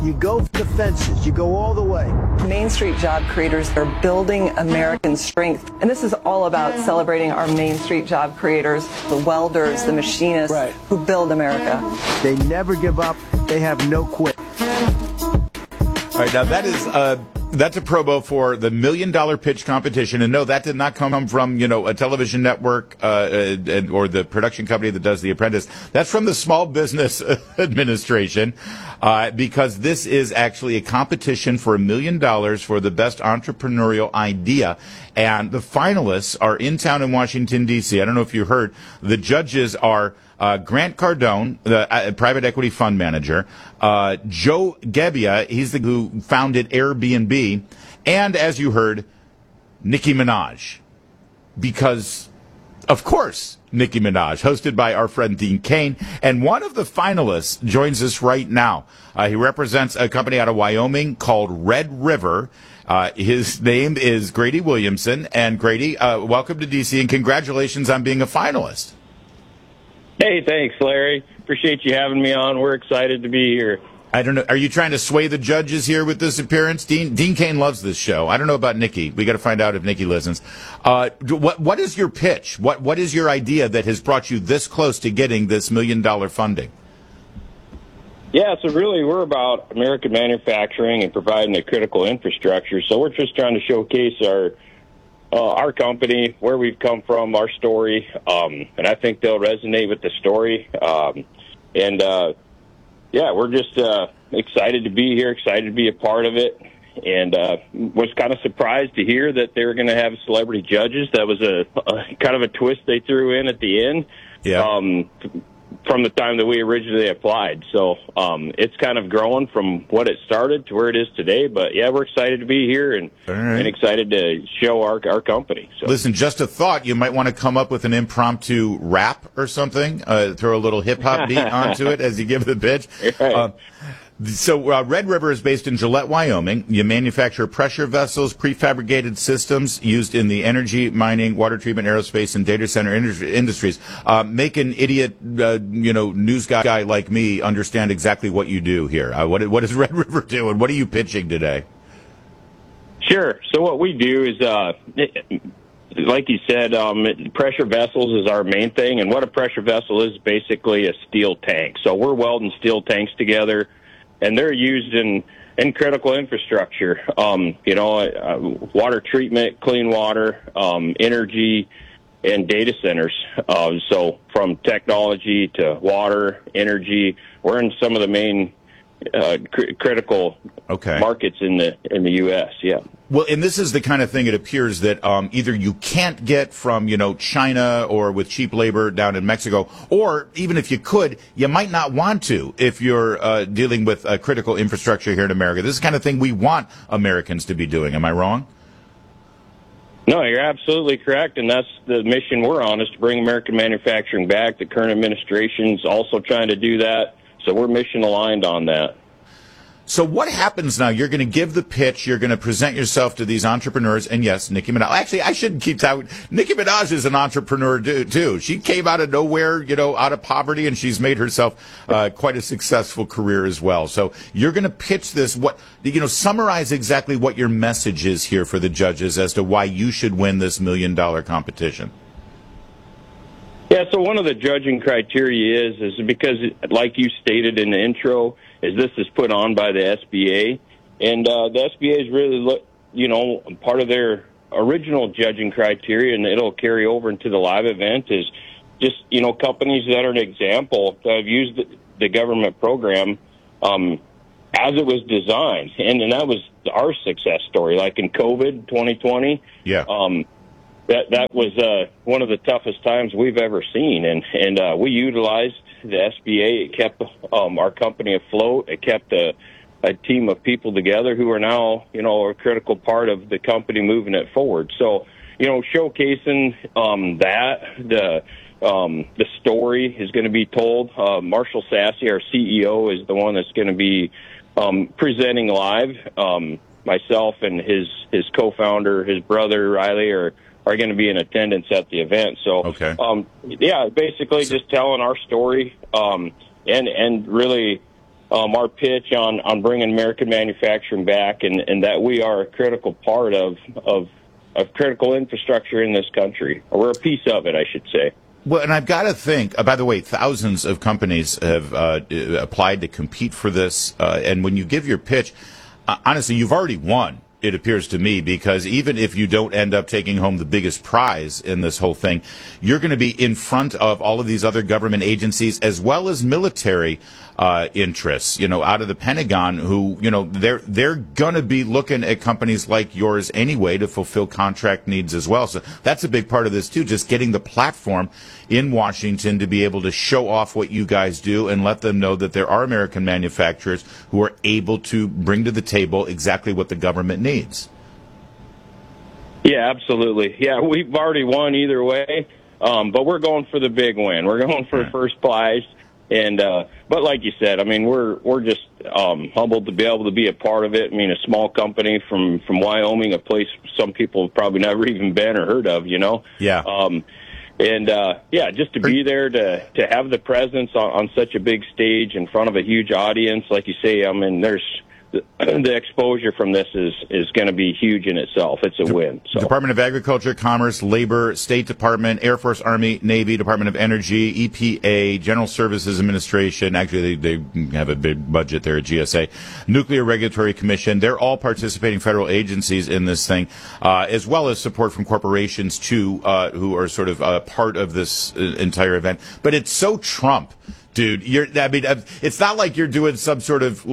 You go for the fences. You go all the way. Main Street job creators are building American strength. And this is all about celebrating our Main Street job creators, the welders, the machinists who build America. They never give up. They have no quit. All right, now that's a promo for the $1 Million Pitch competition. And no, that did not come from, a television network or the production company that does The Apprentice. That's from the Small Business Administration because this is actually a competition for $1 million for the best entrepreneurial idea. And the finalists are in town in Washington, D.C. I don't know if you heard. The judges are Grant Cardone, the private equity fund manager, Joe Gebbia, he's the who founded Airbnb, and as you heard, Nicki Minaj. Because, of course, Nicki Minaj, hosted by our friend Dean Cain. And one of the finalists joins us right now. He represents a company out of Wyoming called Red River. His name is Grady Williamson. And Grady, welcome to D.C. and congratulations on being a finalist. Hey, thanks, Larry. Appreciate you having me on. We're excited to be here. I don't know. Are you trying to sway the judges here with this appearance? Dean Cain loves this show. I don't know about Nikki. We got to find out if Nikki listens. What is your pitch? What is your idea that has brought you this close to getting this $1 million funding? Yeah, so really we're about American manufacturing and providing a critical infrastructure. So we're just trying to showcase our company, where we've come from, our story, and I think they'll resonate with the story. We're just excited to be here, excited to be a part of it, and was kind of surprised to hear that they were going to have celebrity judges. That was a kind of a twist they threw in at the end. Yeah. From the time that we originally applied. So it's kind of growing from what it started to where it is today. But, yeah, we're excited to be here and excited to show our company. So. Listen, just a thought. You might want to come up with an impromptu rap or something, throw a little hip-hop beat onto it as you give the pitch. Right. So Red River is based in Gillette, Wyoming. You manufacture pressure vessels, prefabricated systems used in the energy, mining, water treatment, aerospace, and data center industries. Make an idiot, news guy like me understand exactly what you do here. What does Red River do, and what are you pitching today? Sure. So what we do is, like you said, pressure vessels is our main thing. And what a pressure vessel is basically a steel tank. So we're welding steel tanks together. And they're used in critical infrastructure, water treatment, clean water, energy, and data centers. So from technology to water, energy, we're in some of the main critical markets in the U.S. Yeah. Well, and this is the kind of thing it appears that either you can't get from, China or with cheap labor down in Mexico, or even if you could, you might not want to if you're dealing with critical infrastructure here in America. This is the kind of thing we want Americans to be doing. Am I wrong? No, you're absolutely correct, and that's the mission we're on, is to bring American manufacturing back. The current administration's also trying to do that, so we're mission aligned on that. So what happens now? You're going to give the pitch. You're going to present yourself to these entrepreneurs. And yes, Nicki Minaj. Actually, I shouldn't keep talking. Nicki Minaj is an entrepreneur too. She came out of nowhere, out of poverty, and she's made herself quite a successful career as well. So you're going to pitch this. Summarize exactly what your message is here for the judges as to why you should win this $1 million competition. Yeah, so one of the judging criteria is because, like you stated in the intro, is this is put on by the SBA, and the SBA is really, part of their original judging criteria, and it'll carry over into the live event, is just, companies that are an example that have used the government program as it was designed, and that was our success story. Like in COVID 2020, yeah. That was one of the toughest times we've ever seen, and we utilized the SBA. It kept our company afloat. It kept a team of people together who are now, a critical part of the company moving it forward. So, showcasing the story is going to be told. Marshall Sassy, our CEO, is the one that's going to be presenting live. Myself and his co-founder, his brother Riley, are going to be in attendance at the event. So, basically just telling our story, and really our pitch on bringing American manufacturing back, and that we are a critical part of critical infrastructure in this country. Or we're a piece of it, I should say. Well, and I've got to think, by the way, thousands of companies have applied to compete for this. And when you give your pitch, honestly, you've already won, it appears to me, because even if you don't end up taking home the biggest prize in this whole thing, you're going to be in front of all of these other government agencies as well as military interests, out of the Pentagon, who, they're going to be looking at companies like yours anyway to fulfill contract needs as well. So that's a big part of this too, just getting the platform in Washington to be able to show off what you guys do and let them know that there are American manufacturers who are able to bring to the table exactly what the government needs. Yeah, absolutely. Yeah, we've already won either way, but we're going for the big win. We're going for first prize. And but like you said, I mean, we're just humbled to be able to be a part of it. I mean, a small company from Wyoming, a place some people have probably never even been or heard of, Yeah. Just to be there, to have the presence on such a big stage in front of a huge audience, like you say, I mean, the exposure from this is going to be huge in itself. It's a win. So. Department of Agriculture, Commerce, Labor, State Department, Air Force, Army, Navy, Department of Energy, EPA, General Services Administration. Actually, they have a big budget there at GSA. Nuclear Regulatory Commission. They're all participating federal agencies in this thing, as well as support from corporations, too, who are sort of part of this entire event. But it's so Trump. Dude, it's not like you're doing some sort of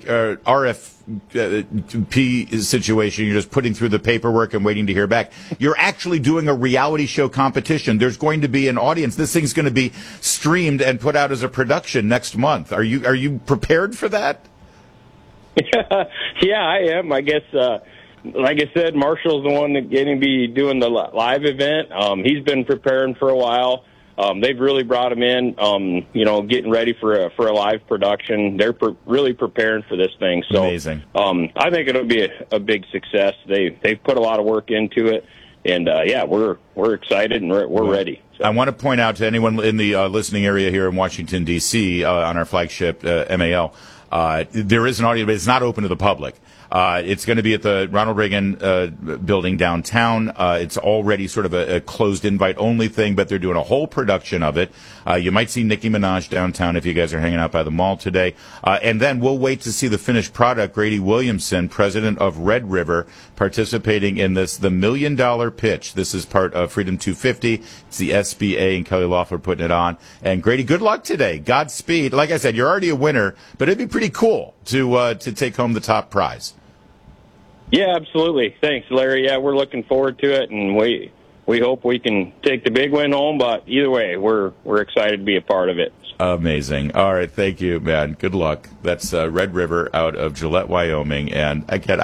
RFP situation. You're just putting through the paperwork and waiting to hear back. You're actually doing a reality show competition. There's going to be an audience. This thing's going to be streamed and put out as a production next month. Are you prepared for that? Yeah, I am. I guess, like I said, Marshall's the one that's going to be doing the live event. He's been preparing for a while. They've really brought him in, getting ready for a live production. They're really preparing for this thing. So, amazing. I think it'll be a big success. They've put a lot of work into it, and we're excited and we're ready. So. I want to point out to anyone in the listening area here in Washington D.C. On our flagship MAL, there is an audience, but it's not open to the public. It's going to be at the Ronald Reagan building downtown. It's already sort of a closed invite-only thing, but they're doing a whole production of it. You might see Nicki Minaj downtown if you guys are hanging out by the mall today. And then we'll wait to see the finished product. Grady Williamson, president of Red River, participating in this, the $1 million pitch. This is part of Freedom 250. It's the SBA and Kelly Loeffler putting it on. And Grady, good luck today. Godspeed. Like I said, you're already a winner, but it'd be pretty cool to take home the top prize. Yeah, absolutely. Thanks, Larry. Yeah, we're looking forward to it, and we hope we can take the big win home. But either way, we're excited to be a part of it. Amazing. All right, thank you, man. Good luck. That's Red River out of Gillette, Wyoming, and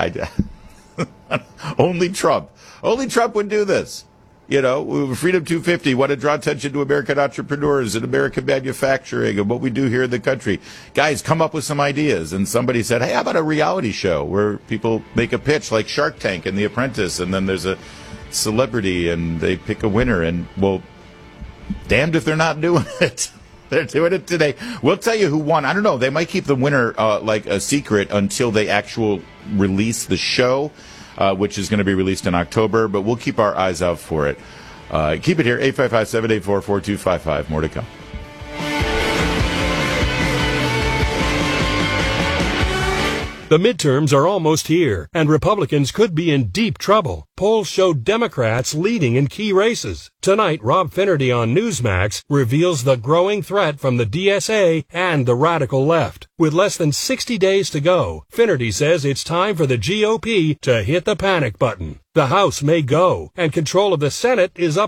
only Trump would do this. Freedom 250, want to draw attention to American entrepreneurs and American manufacturing and what we do here in the country. Guys, come up with some ideas. And somebody said, hey, how about a reality show where people make a pitch like Shark Tank and The Apprentice, and then there's a celebrity and they pick a winner, and, well, damned if they're not doing it. They're doing it today. We'll tell you who won. I don't know. They might keep the winner like a secret until they actually release the show. Which is going to be released in October, but we'll keep our eyes out for it. Keep it here, 855-784-4255. More to come. The midterms are almost here, and Republicans could be in deep trouble. Polls show Democrats leading in key races. Tonight, Rob Finnerty on Newsmax reveals the growing threat from the DSA and the radical left. With less than 60 days to go, Finnerty says it's time for the GOP to hit the panic button. The House may go, and control of the Senate is up